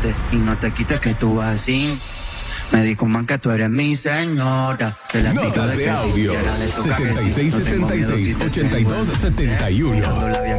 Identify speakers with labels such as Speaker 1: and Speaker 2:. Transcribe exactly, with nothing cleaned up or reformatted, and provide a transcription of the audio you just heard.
Speaker 1: quítate y no te quites que tú vas así. Me dijo man que tú eres mi señora. Se la
Speaker 2: Notas de, de audio setenta y seis setenta y seis ochenta y dos setenta y uno.